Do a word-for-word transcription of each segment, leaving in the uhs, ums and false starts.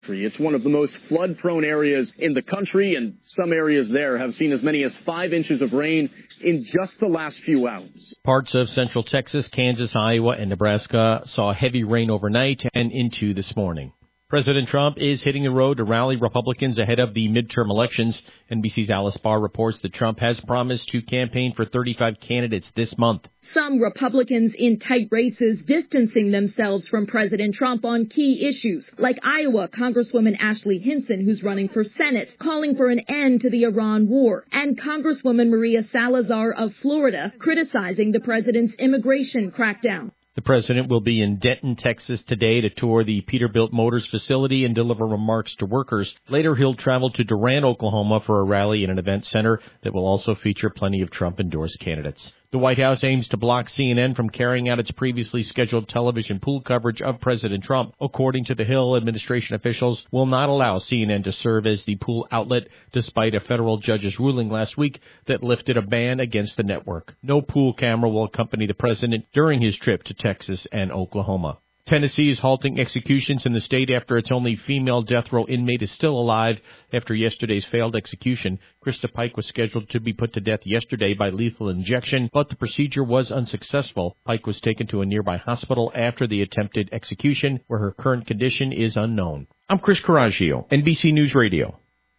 It's one of the most flood-prone areas in the country, and some areas there have seen as many as five inches of rain in just the last few hours. Parts of central Texas, Kansas, Iowa, and Nebraska saw heavy rain overnight and into this morning. President Trump is hitting the road to rally Republicans ahead of the midterm elections. N B C's Alice Barr reports that Trump has promised to campaign for thirty-five candidates this month. Some Republicans in tight races distancing themselves from President Trump on key issues, like Iowa Congresswoman Ashley Hinson, who's running for Senate, calling for an end to the Iran war, and Congresswoman Maria Salazar of Florida criticizing the president's immigration crackdown. The president will be in Denton, Texas today to tour the Peterbilt Motors facility and deliver remarks to workers. Later, he'll travel to Durant, Oklahoma for a rally in an event center that will also feature plenty of Trump-endorsed candidates. The White House aims to block C N N from carrying out its previously scheduled television pool coverage of President Trump. According to the Hill, administration officials will not allow C N N to serve as the pool outlet, despite a federal judge's ruling last week that lifted a ban against the network. No pool camera will accompany the president during his trip to Texas and Oklahoma. Tennessee is halting executions in the state after its only female death row inmate is still alive after yesterday's failed execution. Krista Pike was scheduled to be put to death yesterday by lethal injection, but the procedure was unsuccessful. Pike was taken to a nearby hospital after the attempted execution, where her current condition is unknown. I'm Chris Coraggio, N B C News Radio.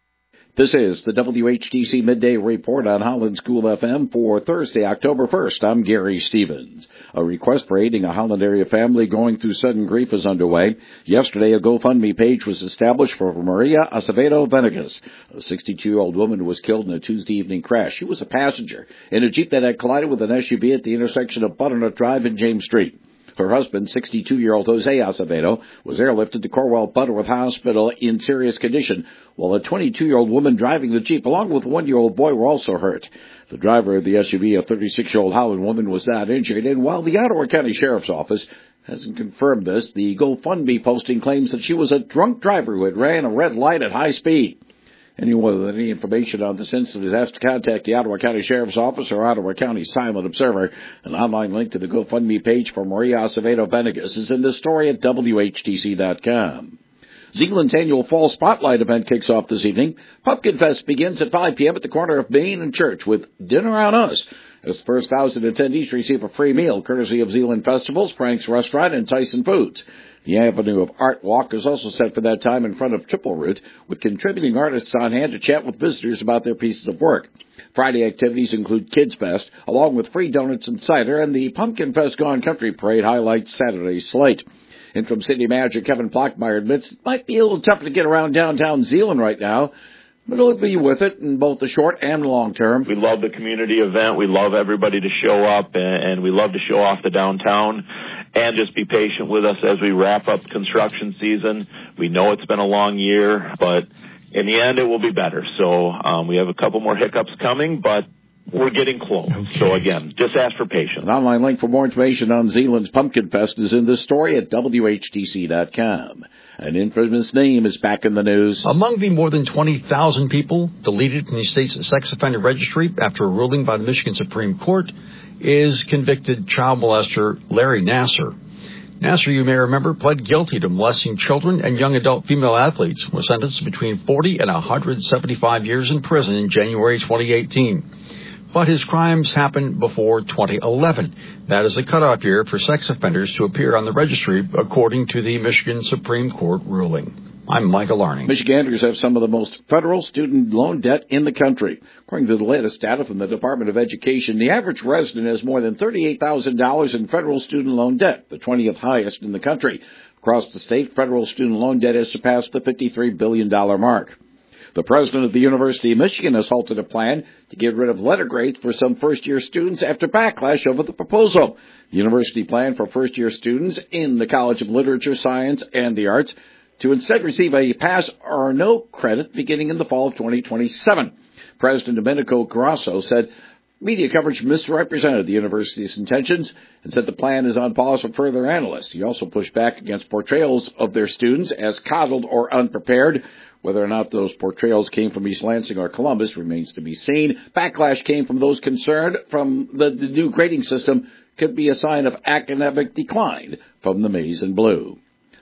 This is the W H T C Midday Report on Holland School F M for Thursday, October first. I'm Gary Stevens. A request for aiding a Holland area family going through sudden grief is underway. Yesterday, a GoFundMe page was established for Maria Acevedo Venegas. A sixty-two-year-old woman was killed in a Tuesday evening crash. She was a passenger in a Jeep that had collided with an S U V at the intersection of Butternut Drive and James Street. Her husband, sixty-two-year-old Jose Acevedo, was airlifted to Corwell Butterworth Hospital in serious condition, while a twenty-two-year-old woman driving the Jeep, along with a one-year-old boy, were also hurt. The driver of the S U V, a thirty-six-year-old Holland woman, was not injured, and while the Ottawa County Sheriff's Office hasn't confirmed this, the GoFundMe posting claims that she was a drunk driver who had ran a red light at high speed. Anyone with any information on this incident is asked to contact the Ottawa County Sheriff's Office or Ottawa County Silent Observer. An online link to the GoFundMe page for Maria Acevedo Venegas is in the story at W H T C dot com. Zeeland's annual Fall Spotlight event kicks off this evening. Pumpkin Fest begins at five p.m. at the corner of Main and Church with Dinner on Us, as the first thousand attendees receive a free meal courtesy of Zeeland Festivals, Frank's Restaurant, and Tyson Foods. The Avenue of Art Walk is also set for that time in front of Triple Route, with contributing artists on hand to chat with visitors about their pieces of work. Friday activities include Kids Fest, along with free donuts and cider, and the Pumpkin Fest Gone Country Parade highlights Saturday's slate. Interim City Manager Kevin Plockmeyer admits it might be a little tougher to get around downtown Zeeland right now, but he'll be with it in both the short and long term. We love the community event. We love everybody to show up, and we love to show off the downtown. And just be patient with us as we wrap up construction season. We know it's been a long year, but in the end, it will be better. So um, we have a couple more hiccups coming, but we're getting close. Okay. So again, just ask for patience. An online link for more information on Zeeland's Pumpkin Fest is in this story at W H T C dot com. An infamous name is back in the news. Among the more than twenty thousand people deleted from the state's sex offender registry after a ruling by the Michigan Supreme Court is convicted child molester Larry Nassar. Nassar, you may remember, pled guilty to molesting children and young adult female athletes, was sentenced between forty and one hundred seventy-five years in prison in January twenty eighteen. But his crimes happened before twenty eleven. That is the cutoff year for sex offenders to appear on the registry, according to the Michigan Supreme Court ruling. I'm Michael Larney. Michiganders have some of the most federal student loan debt in the country. According to the latest data from the Department of Education, the average resident has more than thirty-eight thousand dollars in federal student loan debt, the twentieth highest in the country. Across the state, federal student loan debt has surpassed the fifty-three billion dollars mark. The president of the University of Michigan has halted a plan to get rid of letter grades for some first-year students after backlash over the proposal. The university planned for first-year students in the College of Literature, Science, and the Arts to instead receive a pass or no credit beginning in the fall of twenty twenty-seven. President Domenico Carasso said media coverage misrepresented the university's intentions and said the plan is on pause for further analysis. He also pushed back against portrayals of their students as coddled or unprepared. Whether or not those portrayals came from East Lansing or Columbus remains to be seen. Backlash came from those concerned from the, the new grading system could be a sign of academic decline from the maize and blue.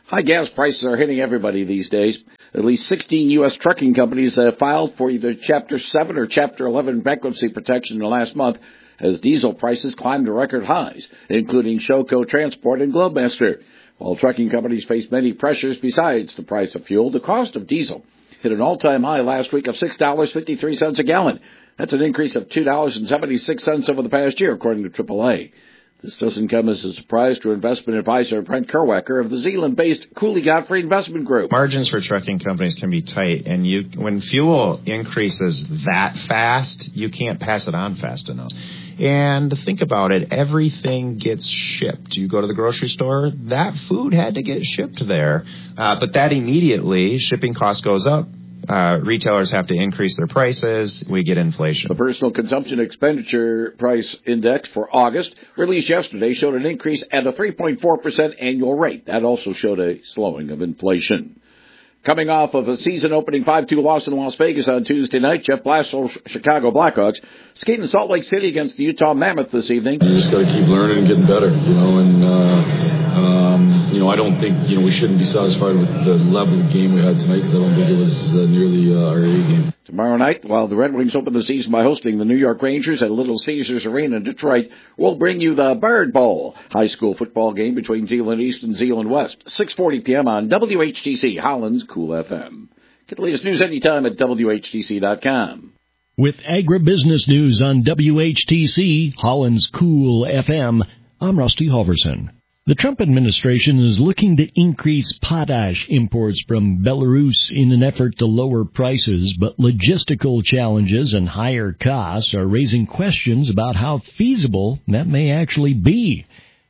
High gas prices are hitting everybody these days. At least sixteen U S trucking companies have filed for either Chapter seven or Chapter eleven bankruptcy protection in the last month as diesel prices climbed to record highs, including Showco Transport and Globemaster. While trucking companies face many pressures besides the price of fuel, the cost of diesel hit an all-time high last week of six dollars and fifty-three cents a gallon. That's an increase of two dollars and seventy-six cents over the past year, according to triple A. This doesn't come as a surprise to investment advisor Brent Kerwecker of the Zeeland-based Cooley Godfrey Investment Group. Margins for trucking companies can be tight, and you when fuel increases that fast, you can't pass it on fast enough. And think about it, everything gets shipped. You go to the grocery store, that food had to get shipped there. Uh, but that immediately, shipping cost goes up. Uh, retailers have to increase their prices. We get inflation. The Personal Consumption Expenditure Price Index for August, released yesterday, showed an increase at a three point four percent annual rate. That also showed a slowing of inflation. Coming off of a season-opening five two loss in Las Vegas on Tuesday night, Jeff Blashill, Chicago Blackhawks, skating in Salt Lake City against the Utah Mammoth this evening. You just got to keep learning and getting better, you know, and, uh, um, you know, I don't think, you know, we shouldn't be satisfied with the level of game we had tonight because I don't think it was uh, nearly uh, our A game. Tomorrow night, while the Red Wings open the season by hosting the New York Rangers at Little Caesars Arena in Detroit, we'll bring you the Bird Bowl, high school football game between Zeeland East and Zeeland West, six forty p.m. on W H T C, Holland's Cool F M. Get the latest news anytime at W H T C dot com. With agribusiness news on W H T C, Holland's Cool F M, I'm Rusty Halverson. The Trump administration is looking to increase potash imports from Belarus in an effort to lower prices, but logistical challenges and higher costs are raising questions about how feasible that may actually be.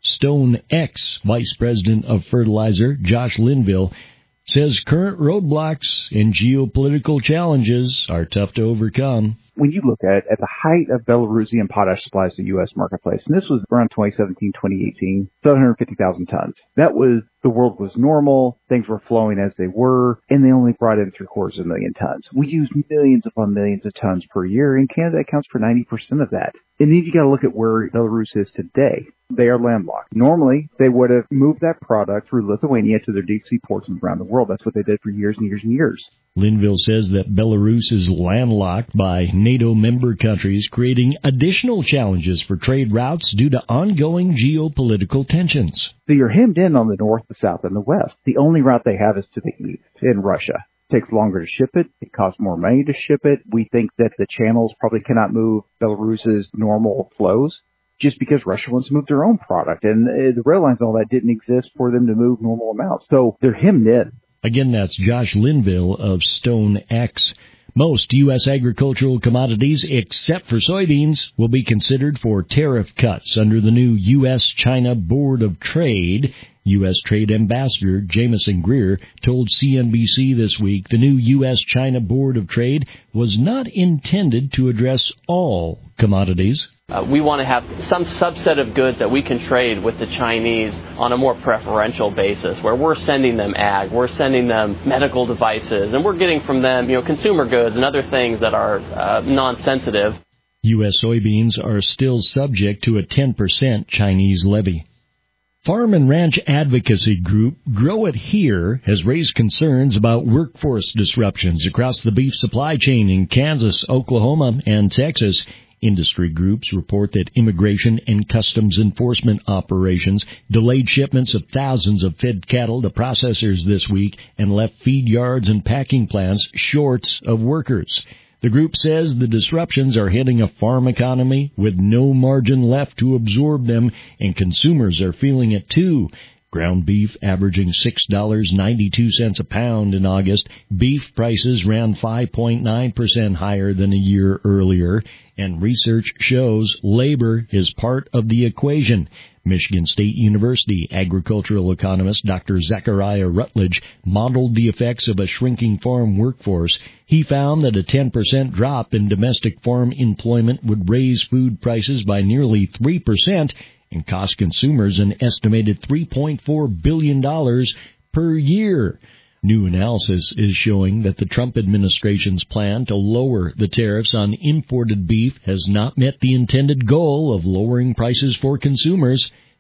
StoneX Vice President of Fertilizer, Josh Linville, says current roadblocks and geopolitical challenges are tough to overcome. When you look at at the height of Belarusian potash supplies to the U S marketplace, and this was around twenty seventeen, twenty eighteen, seven hundred fifty thousand tons. That was, the world was normal, things were flowing as they were, and they only brought in three quarters of a million tons. We use millions upon millions of tons per year, and Canada accounts for ninety percent of that. And then you got to look at where Belarus is today. They are landlocked. Normally, they would have moved that product through Lithuania to their deep sea ports around the world. That's what they did for years and years and years. Linville says that Belarus is landlocked by NATO member countries, creating additional challenges for trade routes due to ongoing geopolitical tensions. So you're hemmed in on the north, the south, and the west. The only route they have is to the east, in Russia. It takes longer to ship it. It costs more money to ship it. We think that the channels probably cannot move Belarus's normal flows just because Russia wants to move their own product. And the rail lines and all that didn't exist for them to move normal amounts. So they're hemmed in. Again, that's Josh Linville of StoneX. Most U S agricultural commodities, except for soybeans, will be considered for tariff cuts under the new U S China Board of Trade. U S Trade Ambassador Jameson Greer told C N B C this week the new U S China Board of Trade was not intended to address all commodities. Uh, we want to have some subset of goods that we can trade with the Chinese on a more preferential basis, where we're sending them ag, we're sending them medical devices, and we're getting from them, you know, consumer goods and other things that are uh, non-sensitive. U S soybeans are still subject to a ten percent Chinese levy. Farm and Ranch advocacy group Grow It Here has raised concerns about workforce disruptions across the beef supply chain in Kansas, Oklahoma, and Texas. Industry groups report that immigration and customs enforcement operations delayed shipments of thousands of fed cattle to processors this week and left feed yards and packing plants short of workers. The group says the disruptions are hitting a farm economy with no margin left to absorb them, and consumers are feeling it too. Ground beef averaging six dollars and ninety-two cents a pound in August. Beef prices ran five point nine percent higher than a year earlier, and research shows labor is part of the equation. Michigan State University agricultural economist Doctor Zachariah Rutledge modeled the effects of a shrinking farm workforce. He found that a ten percent drop in domestic farm employment would raise food prices by nearly three percent and cost consumers an estimated three point four billion dollars per year. New analysis is showing that the Trump administration's plan to lower the tariffs on imported beef has not met the intended goal of lowering prices for consumers.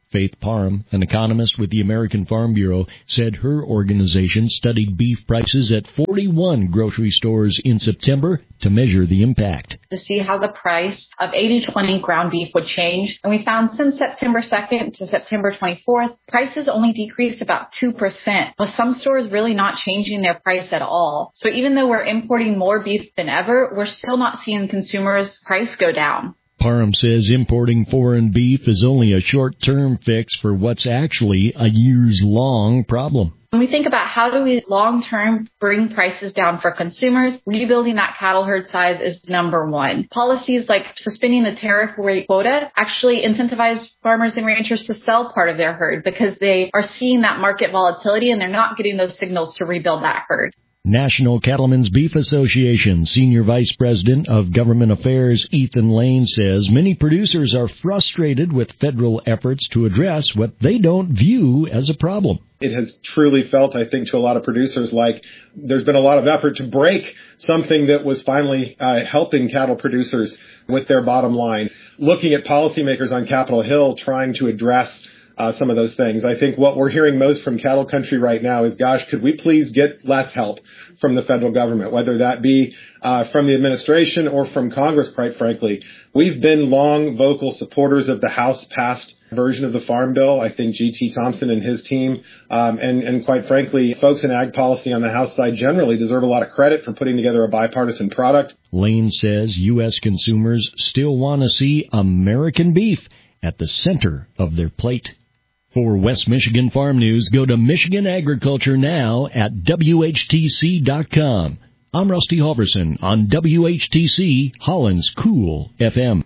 Faith Parham, an economist with the American Farm Bureau, said her organization studied beef prices at forty-one grocery stores in September to measure the impact. To see how the price of eighty twenty ground beef would change. And we found since September second to September twenty-fourth, prices only decreased about two percent, with some stores really not changing their price at all. So even though we're importing more beef than ever, we're still not seeing consumers' price go down. Parham says importing foreign beef is only a short-term fix for what's actually a years-long problem. When we think about how do we long-term bring prices down for consumers, rebuilding that cattle herd size is number one. Policies like suspending the tariff rate quota actually incentivize farmers and ranchers to sell part of their herd because they are seeing that market volatility and they're not getting those signals to rebuild that herd. National Cattlemen's Beef Association Senior Vice President of Government Affairs Ethan Lane says many producers are frustrated with federal efforts to address what they don't view as a problem. It has truly felt, I think, to a lot of producers like there's been a lot of effort to break something that was finally uh, helping cattle producers with their bottom line. Looking at policymakers on Capitol Hill trying to address Uh, some of those things. I think what we're hearing most from cattle country right now is, gosh, could we please get less help from the federal government, whether that be uh, from the administration or from Congress, quite frankly. We've been long vocal supporters of the House-passed version of the Farm Bill. I think G T Thompson and his team, um, and, and quite frankly, folks in ag policy on the House side generally deserve a lot of credit for putting together a bipartisan product. Lane says U S consumers still want to see American beef at the center of their plate. For West Michigan Farm News, go to Michigan Agriculture Now at W H T C dot com. I'm Rusty Halverson on W H T C, Holland's Cool F M.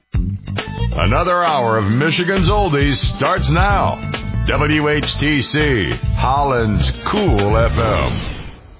Another hour of Michigan's Oldies starts now. W H T C, Holland's Cool F M.